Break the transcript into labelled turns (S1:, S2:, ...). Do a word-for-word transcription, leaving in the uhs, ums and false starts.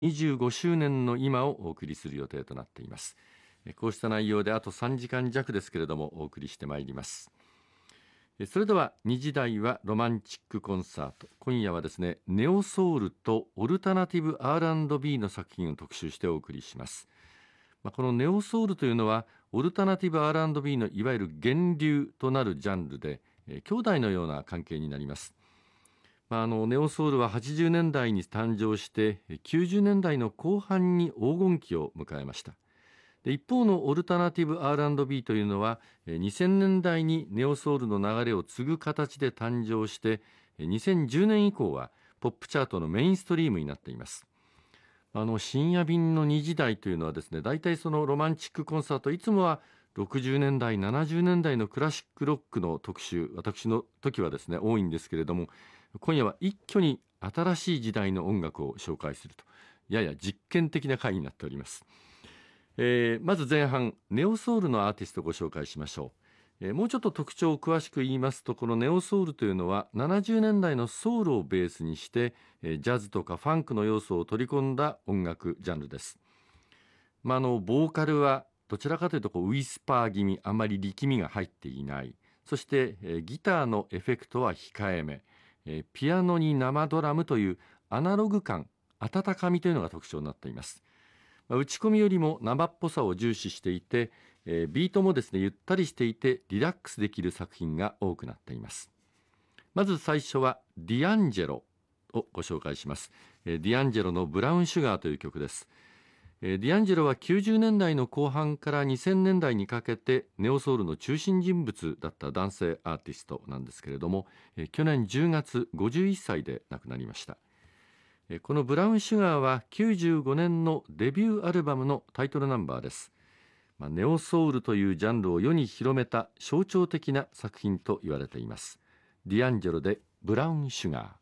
S1: にじゅうごしゅうねんの今をお送りする予定となっています。こうした内容であとさんじかん弱ですけれどもお送りしてまいります。それではにじ台はロマンチックコンサート。今夜はですね、ネオソウルとオルタナティブ アールアンドビー の作品を特集してお送りします。まあ、このネオソウルというのはオルタナティブ アールアンドビー のいわゆる源流となるジャンルで、えー兄弟のような関係になります。まあ、あのネオソウルははちじゅうねんだいに誕生してきゅうじゅうねんだいの後半に黄金期を迎えました。で一方のオルタナティブ アールアンドビー というのはえーにせんねんだいにネオソウルの流れを継ぐ形で誕生してえーにせんじゅうねん以降はポップチャートのメインストリームになっています。あの深夜便のにじ台というのはですね、大体そのロマンチックコンサート、いつもはろくじゅうねんだいななじゅうねんだいのクラシックロックの特集、私の時はですね多いんですけれども、今夜は一挙に新しい時代の音楽を紹介すると、やや実験的な回になっております。えーまず前半、ネオソウルのアーティストをご紹介しましょう。えーもうちょっと特徴を詳しく言いますと、このネオソウルというのはななじゅうねんだいのソウルをベースにして、えージャズとかファンクの要素を取り込んだ音楽ジャンルです。まあ、あのボーカルはどちらかというとこうウィスパー気味、あまり力みが入っていない。そして、えーギターのエフェクトは控えめ、えーピアノに生ドラムというアナログ感、温かみというのが特徴になっています。まあ打ち込みよりも生っぽさを重視していて、えービートもですねゆったりしていてリラックスできる作品が多くなっています。まず最初はディアンジェロをご紹介します。えーディアンジェロのブラウンシュガーという曲です。えーディアンジェロはきゅうじゅうねんだいの後半からにせんねんだいにかけてネオソウルの中心人物だった男性アーティストなんですけれども、えー去年じゅうがつごじゅういっさいで亡くなりました。えーこのブラウンシュガーはきゅうじゅうごねんのデビューアルバムのタイトルナンバーです。まあ、ネオソウルというジャンルを世に広めた象徴的な作品と言われています。ディアンジェロでブラウンシュガー。